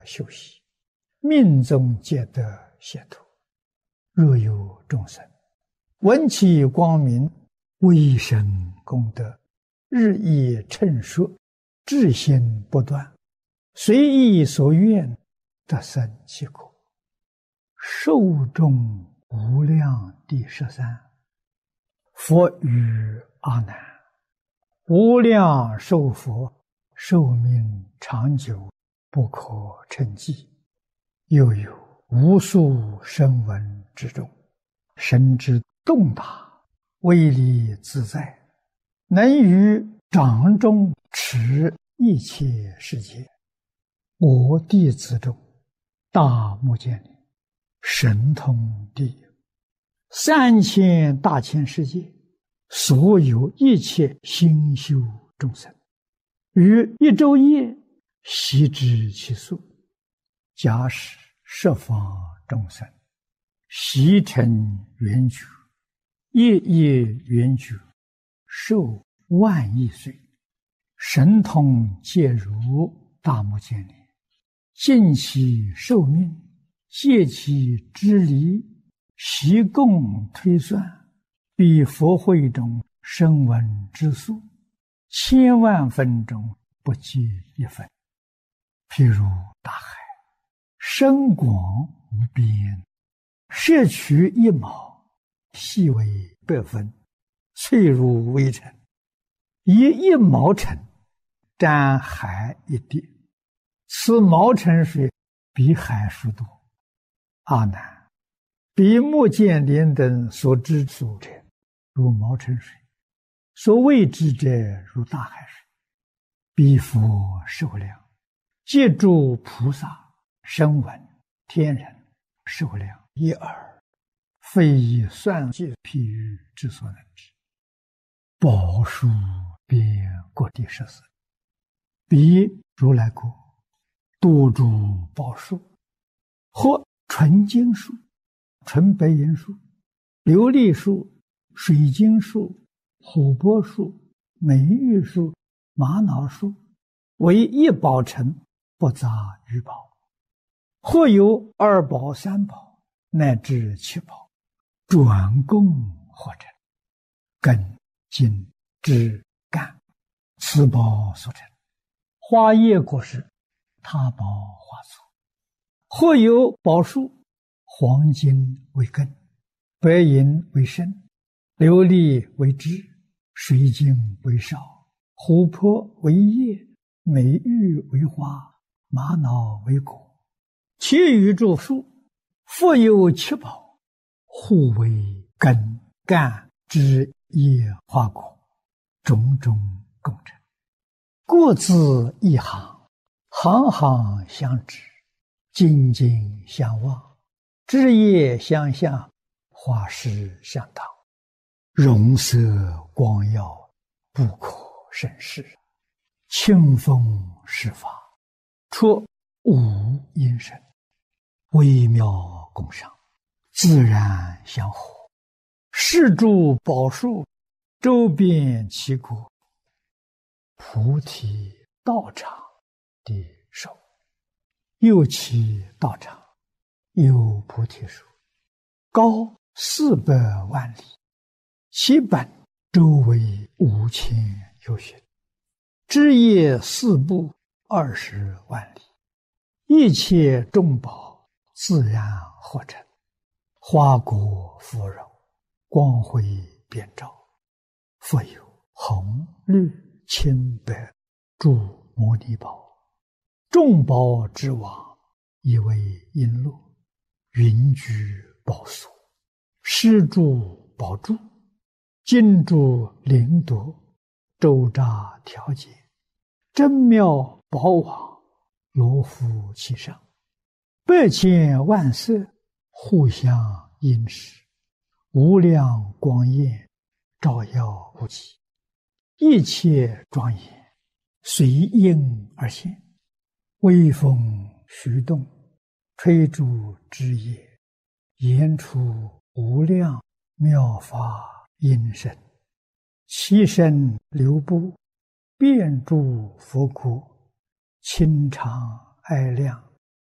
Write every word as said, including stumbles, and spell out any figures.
修习，命中皆得解脱。若有众生闻其光明，微生功德，日益称说，至心不断，随意所愿，得生其果。寿终无量第十三。佛语阿难：无量寿佛，寿命长久，不可称计。又有无数声闻之中，神之洞达，威力自在，能于掌中持一切世界。我弟子中，大目犍连神通第一，三千大千世界所有一切心修众生，于一昼夜悉知其数。假使十方众生悉成圆觉，夜夜圆觉，寿万亿岁，神通皆如大目犍连，尽其寿命，借其之离，悉共推算，比佛会中声闻之数，千万分中不计一分。譬如大海，深广无边，摄取一毛，细为百分，脆如微尘，以一毛尘沾海一滴，此毛尘水比海数多。阿难，比目犍连等所知所者，如毛尘水；所未知者，如大海水。彼佛寿量，借诸菩萨、声闻、天人寿量一耳，非以算计譬喻之所能知。宝树遍各地十四，彼如来国多诸宝树，或纯金树、纯白银树、琉璃树、水晶树、琥珀树、美玉树、玛瑙树，为一宝城，不杂于宝。或有二宝、三宝，乃至七宝，转供或成，根、茎、枝、干，此宝所成。花叶果实，他宝花簇。或有宝树，黄金为根，白银为身，琉璃为枝，水晶为少，琥珀为叶，美玉为花，玛瑙为果。其余诸树，复有七宝，互为根、干、枝、叶、花、果，种种共成，各自一行，行行相知，紧紧相望，枝叶相向，花实相当，容色光耀，不可胜视。清风施法，出无因声，微妙共赏，自然相合。是诸宝树，周遍其国。菩提道场的寿，又其道场有菩提树，高四百万里，其本周围五千由旬，枝叶四部二十万里，一切众宝自然合成，花果芙蓉，光辉遍照。复有红、绿、青、白诸摩尼宝，众宝之王，以为璎珞，云居宝所，施诸宝柱，金珠灵夺，周匝调节，真妙宝网，罗浮其上，百千万色，互相映饰，无量光焰，照耀无极，一切庄严，随应而现。微风徐动，吹诸枝叶，言出无量妙法音声，其声流布，遍诸佛国，清长哀亮，